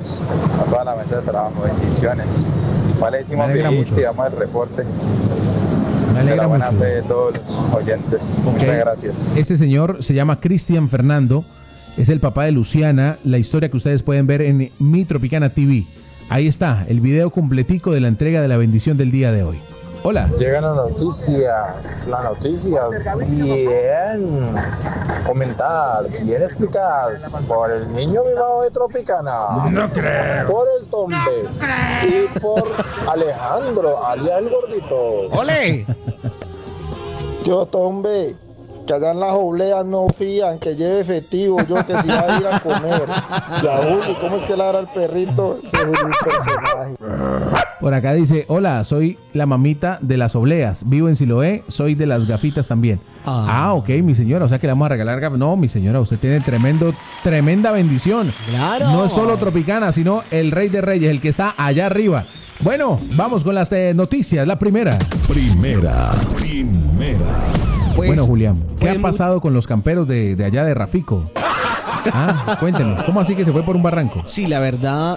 todos, a toda la mesa de trabajo, bendiciones. Vale, Me decimos alegra bien mucho. y damos el reporte Me de alegra la buena mucho. fe de todos los oyentes. Ok. Muchas gracias. Este señor se llama Cristian Fernando, es el papá de Luciana, la historia que ustedes pueden ver en Mi Tropicana TV. Ahí está, el video completico de la entrega de la bendición del día de hoy. Hola. Llegan las noticias, bien comentadas, bien explicadas por el niño mimado de Tropicana, No creo. por el Tombe y por Alejandro, alias el gordito. ¡Ole! Yo, Tombe, que hagan las obleas, no fían, que lleve efectivo, yo que sí va a ir a comer. Ya, Juli, ¿cómo es que ladra el perrito? Ese Juli es un personaje. Por acá dice, hola, soy la mamita de las obleas, vivo en Siloé, soy de las gafitas también. Ok, mi señora, o sea que le vamos a regalar gafas. No, mi señora, usted tiene tremenda bendición. Claro. No es solo Tropicana, sino el Rey de Reyes, el que está allá arriba. Bueno, vamos con las noticias, la primera. Primera. Pues, Bueno, Julián, ¿qué pues, ha pasado con los camperos de allá de Rafico? Cuéntenos, ¿cómo así que se fue por un barranco? Sí, la verdad,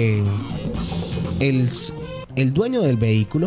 el dueño del vehículo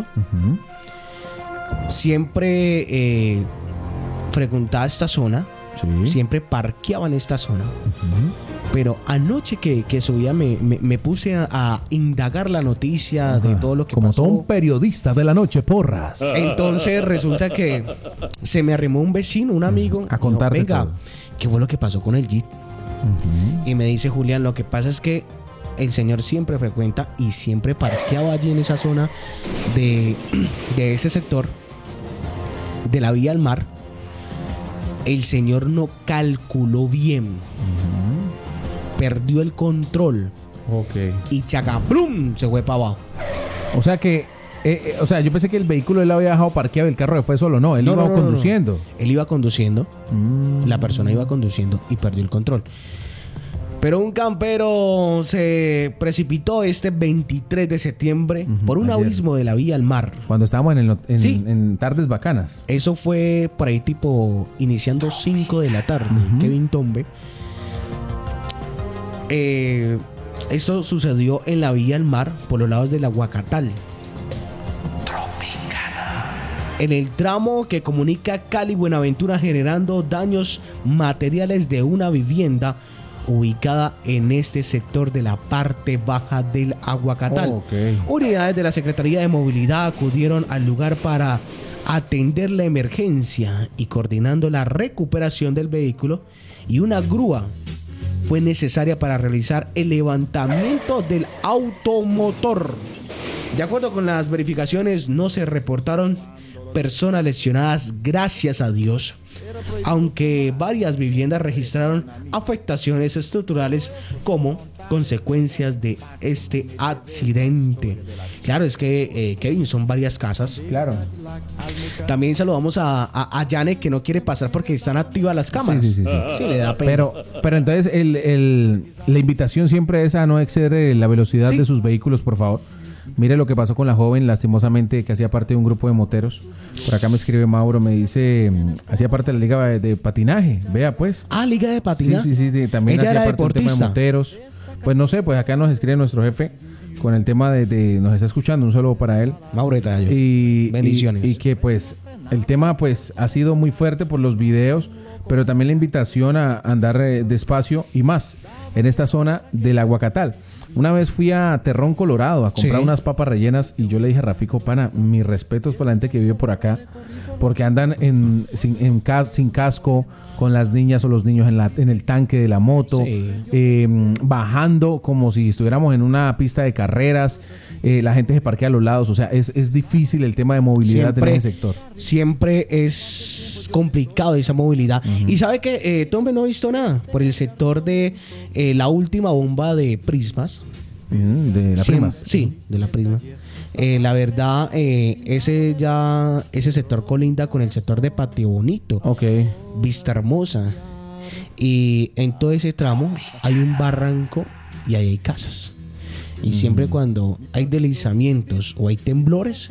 siempre frecuentaba esta zona, Sí. siempre parqueaba en esta zona. Pero anoche que subía me puse a indagar la noticia de todo lo que Como pasó. todo un periodista de la noche, porras. Entonces resulta que se me arrimó un vecino, un amigo. A contarte venga, todo. ¿qué fue lo que pasó con el Jeep? Y me dice Julián, lo que pasa es que el señor siempre frecuenta y siempre parqueaba allí en esa zona de ese sector de la vía al mar. El señor no calculó bien. Perdió el control Ok. y chacabrum se fue para abajo. O sea que, yo pensé que el vehículo él lo había dejado parqueado y el carro se fue solo. No, él iba conduciendo. Él iba conduciendo, la persona iba conduciendo y perdió el control. Pero un campero se precipitó este 23 de septiembre por un ayer. abismo de la vía al mar. Cuando estábamos Sí. en tardes bacanas. Eso fue por ahí tipo iniciando 5 de la tarde, Kevin Tombe. Esto sucedió en la vía al mar por los lados del Aguacatal. En el tramo que comunica Cali Buenaventura, generando daños materiales de una vivienda ubicada en este sector de la parte baja del Aguacatal. Ok. Unidades de la Secretaría de Movilidad acudieron al lugar para atender la emergencia y coordinando la recuperación del vehículo, y una grúa fue necesaria para realizar el levantamiento del automotor. De acuerdo con las verificaciones, no se reportaron personas lesionadas, gracias a Dios, aunque varias viviendas registraron afectaciones estructurales como consecuencias de este accidente. Claro, es que Kevin, son varias casas. Claro. También saludamos a Janet, que no quiere pasar porque están activas las cámaras. Sí. Sí, le da pena. Pero entonces la invitación siempre es a no exceder la velocidad Sí. de sus vehículos, por favor. Mire lo que pasó con la joven, lastimosamente, que hacía parte de un grupo de moteros. Por acá me escribe Mauro, me dice, hacía parte de la liga de patinaje. Vea, pues. Liga de patinaje. Sí, también Ella hacía era parte del tema de deportista. moteros. Pues no sé, pues acá nos escribe nuestro jefe con el tema de nos está escuchando, un saludo para él. Maureta, yo. Y Bendiciones. Y que pues el tema pues ha sido muy fuerte por los videos, pero también la invitación a andar despacio y más en esta zona del Aguacatal. Una vez fui a Terrón, Colorado, a comprar unas papas rellenas y yo le dije a Rafico, pana, mis respetos para la gente que vive por acá, porque andan sin casco, con las niñas o los niños en el tanque de la moto, bajando como si estuviéramos en una pista de carreras, la gente se parquea a los lados, o sea, es difícil el tema de movilidad en ese sector. Siempre es complicado esa movilidad. Y sabe que Tombe no ha visto nada por el sector de la última bomba de Prismas. De la Primas. Sí, de la Prismas. La verdad, ese sector colinda con el sector de Patio Bonito, Ok. Vista Hermosa, y en todo ese tramo hay un barranco y ahí hay casas. Y siempre cuando hay deslizamientos o hay temblores,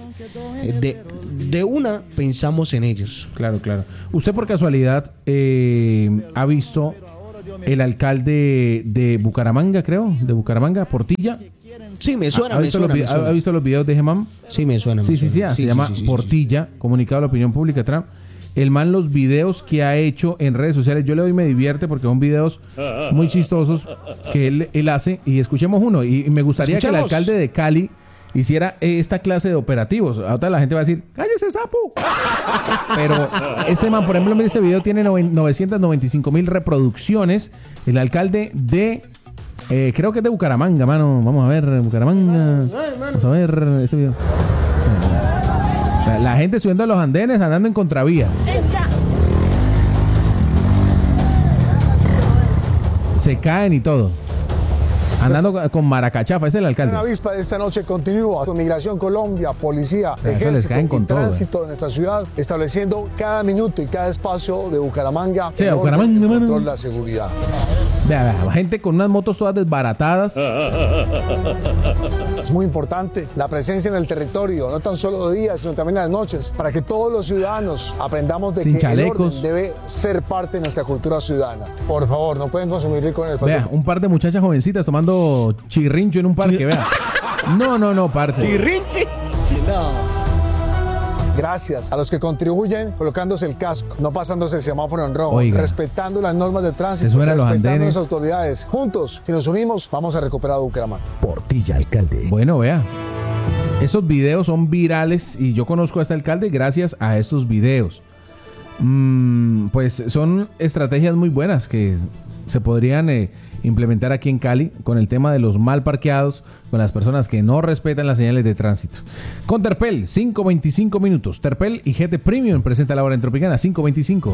de una pensamos en ellos. Claro. ¿Usted por casualidad ha visto el alcalde de Bucaramanga, creo, de Bucaramanga, Portilla. Sí, me suena, ¿Ha visto los videos de Gemam? Sí, me suena. Sí, se llama Portilla, comunicado a la opinión pública Trump. El man, los videos que ha hecho en redes sociales, yo le doy me divierte porque son videos muy chistosos que él hace. Y escuchemos uno. Y me gustaría que el alcalde de Cali hiciera esta clase de operativos. Ahora la gente va a decir, ¡cállese, sapo! Pero este man, por ejemplo, mira, este video tiene 995,000 reproducciones. El alcalde de... creo que es de Bucaramanga, mano. Vamos a ver, Bucaramanga. Vamos a ver este video. La gente subiendo a los andenes, andando en contravía. Se caen y todo. Andando con maracachafa, ese es el alcalde. La avispa de esta noche continúa con Migración Colombia, policía, ejército y tránsito de nuestra ciudad, estableciendo cada minuto y cada espacio de Bucaramanga. Sí, Bucaramanga, mano. Control la seguridad. Vea, gente con unas motos todas desbaratadas. Es muy importante la presencia en el territorio, no tan solo de días, sino también en las noches, para que todos los ciudadanos aprendamos de que el orden debe ser parte de nuestra cultura ciudadana. Por favor, no pueden consumir licor en el espacio. Vea, un par de muchachas jovencitas tomando chirrincho en un parque, vea. No, parce. ¿Chirrinche? No. Gracias a los que contribuyen colocándose el casco, no pasándose el semáforo en rojo, Oiga, respetando las normas de tránsito, respetando las autoridades. Juntos, si nos unimos, vamos a recuperar Bucaramanga. Portilla, alcalde. Bueno, vea. Esos videos son virales y yo conozco a este alcalde gracias a estos videos. Pues son estrategias muy buenas que se podrían implementar aquí en Cali con el tema de los mal parqueados, con las personas que no respetan las señales de tránsito. Con Terpel, 5:25 minutos. Terpel y GT Premium presenta la hora en Tropicana, 5:25.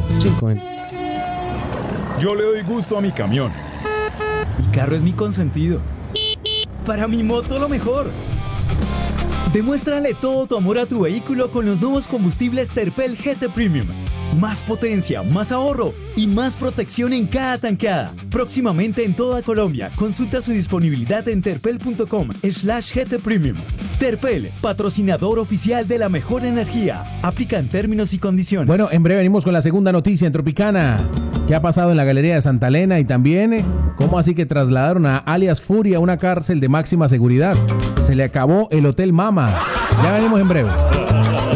Yo le doy gusto a mi camión. Mi carro es mi consentido. Para mi moto lo mejor. Demuéstrale todo tu amor a tu vehículo con los nuevos combustibles Terpel GT Premium. Más potencia, más ahorro y más protección en cada tanqueada. Próximamente en toda Colombia. Consulta su disponibilidad en terpel.com/GT Premium. Terpel, patrocinador oficial de la mejor energía. Aplican términos y condiciones. Bueno, en breve venimos con la segunda noticia en Tropicana. ¿Qué ha pasado en la Galería de Santa Elena? Y también, ¿cómo así que trasladaron a alias Furia a una cárcel de máxima seguridad? Se le acabó el Hotel Mama. Ya venimos en breve.